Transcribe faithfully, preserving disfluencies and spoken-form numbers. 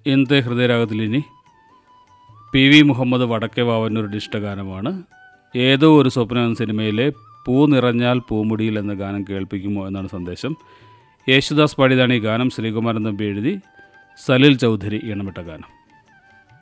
ഇന്നത്തെ ഹൃദയരാഗത്തിലിനി P V Muhammad വടക്കേ വാവന്നൂരുടെ ഇഷ്ടഗാനമാണ്. ഏതോ ഒരു സ്വപ്നം എന്ന സിനിമയിലെ പൂ നിറഞ്ഞാൽ പൂമുടിയിൽ എന്ന ഗാനം കേൾപ്പിക്കുമോ എന്നാണ് സന്ദേശം. യേശുദാസ് പാടിയതാണ് ഈ ഗാനം. ശ്രീകുമാരൻ തമ്പി എഴുതി, സലിൽ ചൗധരി ഈണമിട്ട ഗാനം.